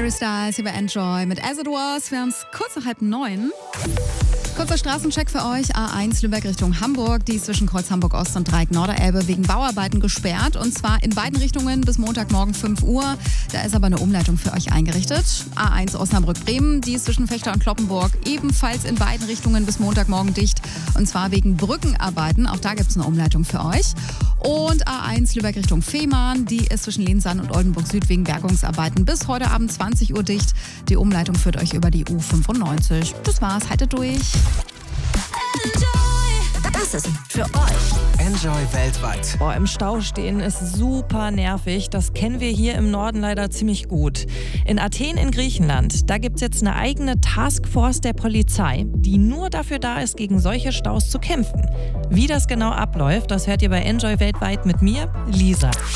Harry Styles über Enjoy mit As It Was. Wir haben es kurz nach 8:30. Kurzer Straßencheck für euch. A1 Lübeck Richtung Hamburg. Die ist zwischen Kreuz Hamburg Ost und Dreieck Norderelbe wegen Bauarbeiten gesperrt. Und zwar in beiden Richtungen bis Montagmorgen 5 Uhr. Da ist aber eine Umleitung für euch eingerichtet. A1 Osnabrück-Bremen. Die ist zwischen Fechter und Kloppenburg ebenfalls in beiden Richtungen bis Montagmorgen dicht. Und zwar wegen Brückenarbeiten. Auch da gibt es eine Umleitung für euch. Und A1 Lübeck Richtung Fehmarn. Die ist zwischen Lehnsand und Oldenburg Süd wegen Bergungsarbeiten bis heute Abend 20 Uhr dicht. Die Umleitung führt euch über die U95. Das war's. Haltet durch. Das ist für euch. Enjoy weltweit. Boah, im Stau stehen ist super nervig. Das kennen wir hier im Norden leider ziemlich gut. In Athen in Griechenland, da gibt es jetzt eine eigene Taskforce der Polizei, die nur dafür da ist, gegen solche Staus zu kämpfen. Wie das genau abläuft, das hört ihr bei Enjoy weltweit mit mir, Lisa.